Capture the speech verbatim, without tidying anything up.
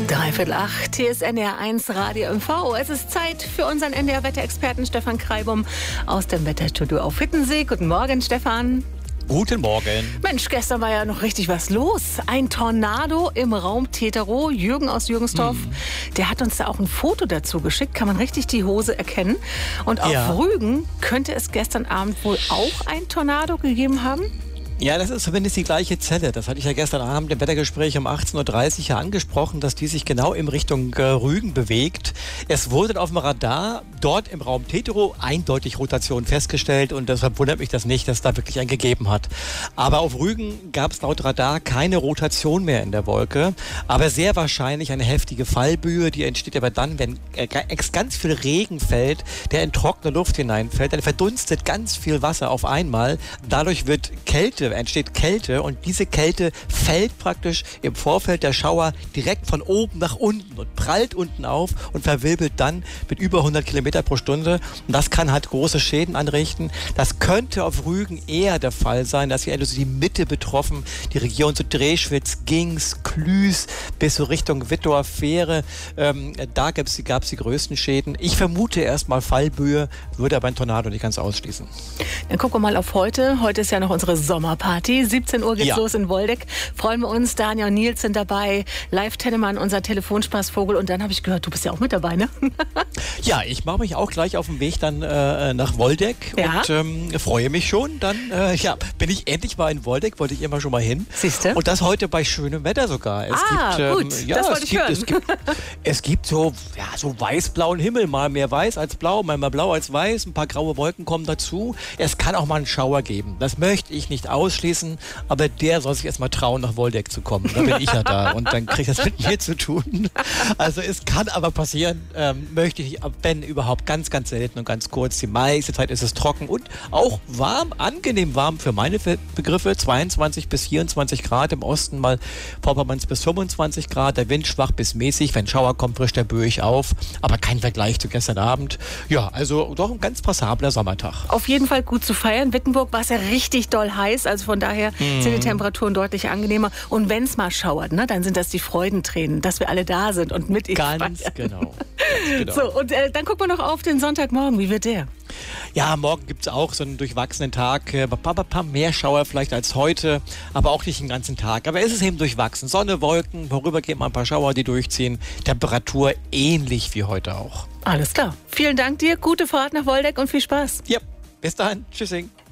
Dreiviertel acht, hier ist N D R eins Radio M V. Es ist Zeit für unseren N D R-Wetterexperten Stefan Kreibum aus dem Wetterstudio auf Hittensee. Guten Morgen, Stefan. Guten Morgen. Mensch, gestern war ja noch richtig was los. Ein Tornado im Raum Teterow. Jürgen aus Jürgensdorf, hm. der hat uns da auch ein Foto dazu geschickt. Kann man richtig die Hose erkennen. Und auf Ja. Rügen könnte es gestern Abend wohl auch ein Tornado gegeben haben? Ja, das ist zumindest die gleiche Zelle. Das hatte ich ja gestern Abend im Wettergespräch um achtzehn Uhr dreißig ja angesprochen, dass die sich genau in Richtung äh, Rügen bewegt. Es wurde auf dem Radar dort im Raum Teterow eindeutig Rotation festgestellt und deshalb wundert mich das nicht, dass es da wirklich einen gegeben hat. Aber auf Rügen gab es laut Radar keine Rotation mehr in der Wolke, aber sehr wahrscheinlich eine heftige Fallböe, die entsteht aber dann, wenn äh, ganz viel Regen fällt, der in trockene Luft hineinfällt, dann verdunstet ganz viel Wasser auf einmal. Dadurch wird Kälte entsteht Kälte und diese Kälte fällt praktisch im Vorfeld der Schauer direkt von oben nach unten und prallt unten auf und verwirbelt dann mit über hundert Kilometer pro Stunde. Und das kann halt große Schäden anrichten. Das könnte auf Rügen eher der Fall sein, dass hier also die Mitte betroffen, die Region so Dreschwitz, Gings, Klüß bis so Richtung Wittor, Fähre. Ähm, da gab es die größten Schäden. Ich vermute erstmal Fallböe, würde aber ein Tornado nicht ganz ausschließen. Dann gucken wir mal auf heute. Heute ist ja noch unsere Sommerparty. siebzehn Uhr geht's Ja. los in Woldeck. Freuen wir uns. Daniel und Nils sind dabei. Live Tennemann, unser Telefonspaßvogel. Und dann habe ich gehört, du bist ja auch mit dabei, ne? Ja, ich mache mich auch gleich auf den Weg dann äh, nach Woldeck Ja. und ähm, freue mich schon. Dann äh, ja, bin ich endlich mal in Woldeck, wollte ich immer schon mal hin. Siehste? Und das heute bei schönem Wetter sogar. Es Ah, gibt, gut, ja, das es wollte ich gibt, hören. Es gibt, es gibt so, ja, so weiß-blauen Himmel, mal mehr weiß als blau, mal mehr blau als weiß. Ein paar graue Wolken kommen dazu. Es kann auch mal einen Schauer geben. Das möchte ich nicht ausschließen, aber der soll sich erst mal trauen, nach Woldeck zu kommen. Da bin ich ja da und dann kriege ich das mit mir zu tun. Also es kann aber passieren, ähm, möchte ich nicht, wenn überhaupt ganz, ganz selten und ganz kurz. Die meiste Zeit ist es trocken und auch warm, angenehm warm für meine Begriffe. zweiundzwanzig bis vierundzwanzig Grad, im Osten mal Vorpommerns bis fünfundzwanzig Grad, der Wind schwach bis mäßig. Wenn Schauer kommt, frischt der böig auf, aber kein Vergleich zu gestern Abend. Ja, also doch ein ganz passabler Sommertag. Auf jeden Fall gut zu feiern. Wittenburg war es ja richtig doll heiß, also von daher Mhm. sind die Temperaturen deutlich angenehmer. Und wenn es mal schauert, ne, dann sind das die Freudentränen, dass wir alle da sind und mit Ganz feiern. genau. Ganz genau. So, und äh, dann gucken wir noch auf den Sonntagmorgen. Wie wird der? Ja, morgen gibt es auch so einen durchwachsenen Tag. Ein paar, paar mehr Schauer vielleicht als heute, aber auch nicht den ganzen Tag. Aber es ist eben durchwachsen. Sonne, Wolken, vorübergehend mal ein paar Schauer, die durchziehen. Temperatur ähnlich wie heute auch. Alles klar. Vielen Dank dir. Gute Fahrt nach Woldeck und viel Spaß. Ja, bis dahin. Tschüssing.